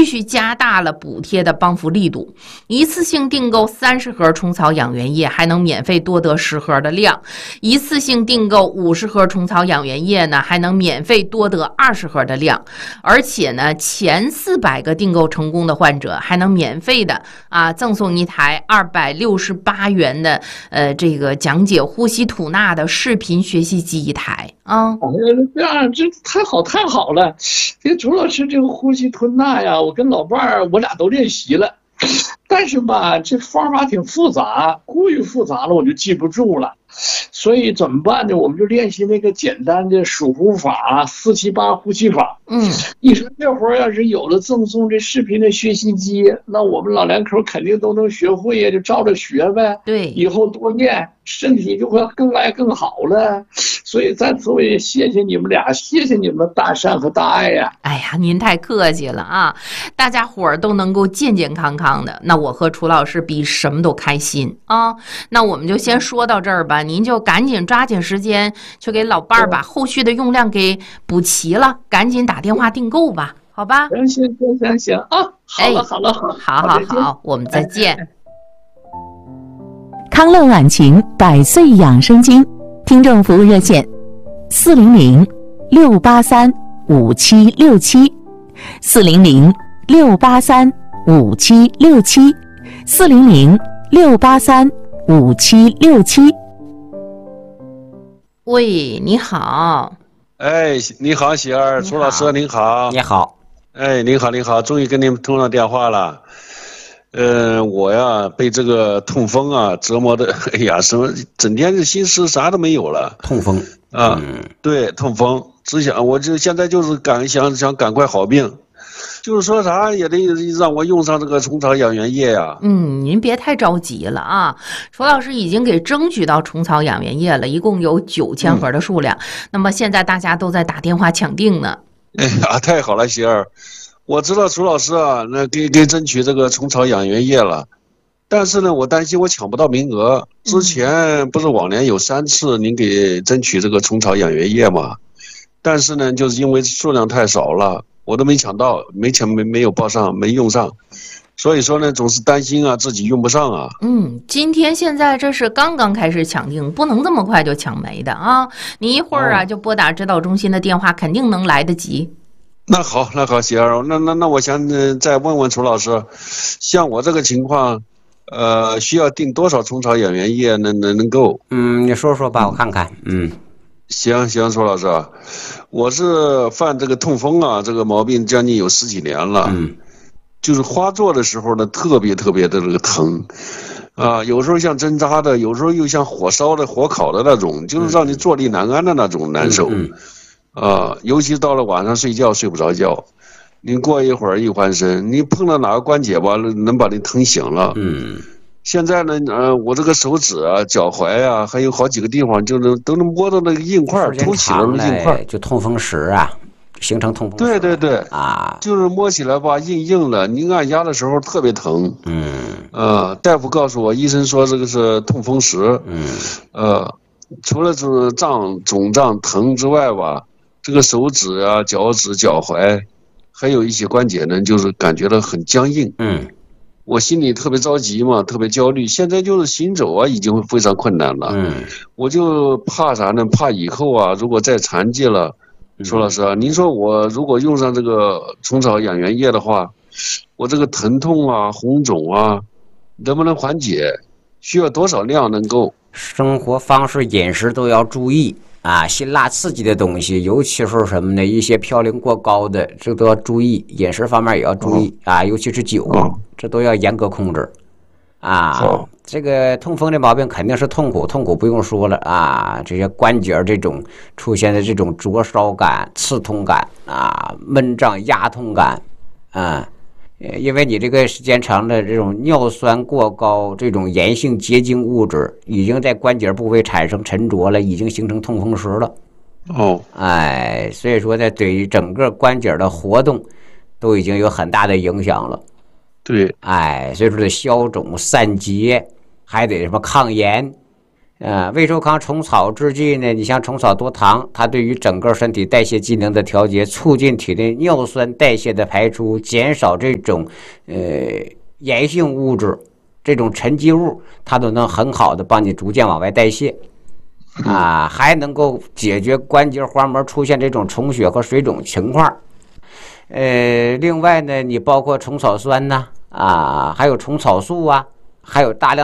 继续加大了补贴的帮扶力度，一次性订购30盒虫草养元液还能免费多得10盒的量，一次性订购50盒虫草养元液呢还能免费多得20盒的量，而且呢前400个订购成功的患者还能免费的赠送一台268元的这个讲解呼吸吐纳的视频学习机一台啊。 这太好了！这朱老师这个呼吸吐纳呀，我跟老伴儿我俩都练习了，但是吧，这方法挺复杂，过于复杂了，我就记不住了。所以怎么办呢？我们就练习那个简单的数呼法，478呼吸法。你说这会儿要是有了赠送这视频的学习机，那我们老两口肯定都能学会呀，就照着学呗。 对， 以后多练，身体就会更来更好了。所以在此我也谢谢你们俩，谢谢你们大善和大爱呀！ 哎呀，您太客气了啊！大家伙儿都能够健健康康的，那我和楚老师比什么都开心啊！那我们就先说到这儿吧，您就赶紧抓紧时间去给老伴儿把后续的用量给补齐了，赶紧打电话订购吧，好吧？ 行啊！好， 我们再见。 康乐晚晴100岁养生经听众服务热线400-683-5767，400-683-5767。 喂，你好。 哎，你好，喜儿，楚老师，您好。 你好。 哎，您好，终于跟您通上电话了。我呀被这个痛风啊折磨的，哎呀，什么整天的心思啥都没有了。 痛风啊，对，痛风，我就现在就是想赶快好病，就是说啥也得让我用上这个虫草养元液呀。 您别太着急了啊，楚老师已经给争取到虫草养元液了，一共有9000盒的数量。那么现在大家都在打电话抢订呢。 哎呀，太好了，喜儿。我知道楚老师啊，那给争取这个虫草养元液了，但是呢，我担心我抢不到名额。之前不是往年有3次您给争取这个虫草养元液嘛，但是呢，就是因为数量太少了，我都没抢到，没有报上，没用上，所以说呢，总是担心啊自己用不上啊。 今天现在这是刚刚开始抢订，不能这么快就抢没的啊！你一会儿就拨打指导中心的电话，肯定能来得及。 那好，喜儿，那我想再问问楚老师，像我这个情况，需要订多少虫草养元液能够？ 你说说吧，我看看。 行，楚老师，我是犯这个痛风啊，这个毛病将近有10几年了。就是发作的时候呢，特别的这个疼，有时候像针扎的，有时候又像火烧的、火烤的那种，就是让你坐立难安的那种难受。尤其到了晚上睡觉睡不着觉，你过一会儿一翻身，你碰到哪个关节吧，能把你疼醒了。现在呢，我这个手指啊、脚踝啊，还有好几个地方，都能摸到那个硬块，凸起了那个硬块， 就痛风石啊，形成痛风石。 对啊，就是摸起来吧，硬了，你按压的时候特别疼。大夫告诉我，医生说这个是痛风石。除了这肿胀疼之外吧。这个手指啊、脚趾、脚踝，还有一些关节呢，就是感觉到很僵硬。我心里特别着急嘛，特别焦虑。现在就是行走啊，已经非常困难了。我就怕啥呢？怕以后啊，如果再残疾了，楚老师啊，您说我如果用上这个虫草养元液的话，我这个疼痛啊、红肿啊，能不能缓解？需要多少量能够？ 生活方式、饮食都要注意。辛辣刺激的东西，尤其是什么呢？一些嘌呤过高的，这都要注意。饮食方面也要注意尤其是酒，这都要严格控制。这个痛风的毛病肯定是痛苦不用说了这些关节这种出现的这种灼烧感、刺痛感闷胀、压痛感因为你这个时间长的这种尿酸过高，这种炎性结晶物质已经在关节部位产生沉着了，已经形成痛风石了。所以说呢，对于整个关节的活动都已经有很大的影响了。 对， 所以说得消肿散结，还得什么抗炎胃寿康虫草制剂呢，你像虫草多糖，它对于整个身体代谢机能的调节，促进体内尿酸代谢的排出，减少这种炎性物质、这种沉积物，它都能很好的帮你逐渐往外代谢。还能够解决关节滑膜出现这种充血和水肿情况。另外呢，你包括虫草酸呐，还有虫草素啊，还有大量